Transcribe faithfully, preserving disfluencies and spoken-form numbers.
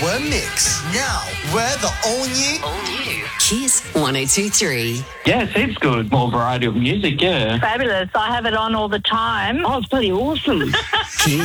We're Mix. Now, we're the all new. All new. Kiss one oh two three. Yeah, it seems good. More variety of music, yeah. Fabulous. I have it on all the time. Oh, it's bloody awesome.